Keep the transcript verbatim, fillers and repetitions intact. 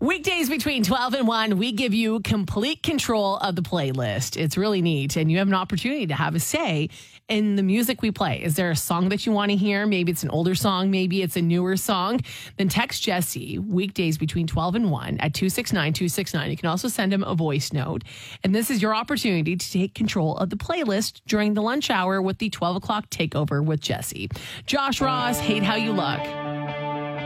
Weekdays between twelve and one, we give you complete control of the playlist. It's really neat. And you have an opportunity to have a say in the music we play. Is there a song that you want to hear? Maybe it's an older song. Maybe it's a newer song. Then text Jesse weekdays between twelve and one at two six nine two six nine. You can also send him a voice note. And this is your opportunity to take control of the playlist during the lunch hour with the twelve o'clock takeover with Jesse. Josh Ross, Hate How You Look.